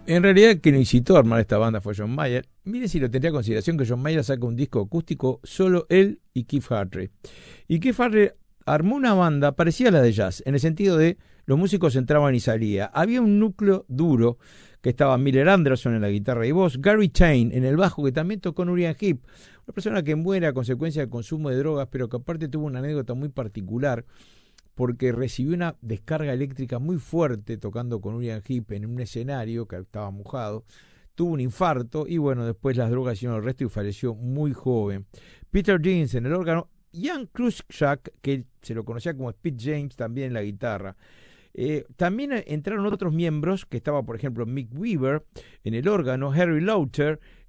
En realidad, quien incitó a armar esta banda fue John Mayer. Mire si lo tendría en consideración que John Mayer saca un disco acústico, solo él y Keith Hartley. Y Keith Hartley armó una banda parecida a la de jazz, en el sentido de los músicos entraban y salían. Había un núcleo duro, que estaba Miller Anderson en la guitarra y voz, Gary Chain en el bajo, que también tocó en Uriah Heep, una persona que muere a consecuencia del consumo de drogas, pero que aparte tuvo una anécdota muy particular, porque recibió una descarga eléctrica muy fuerte tocando con Uriah Heep en un escenario que estaba mojado, tuvo un infarto y bueno, después las drogas hicieron el resto y falleció muy joven. Peter Jeans en el órgano, Jan Kruzak, que se lo conocía como Speed James, también en la guitarra. También entraron otros miembros, que estaba por ejemplo Mick Weaver en el órgano, Harry Lauter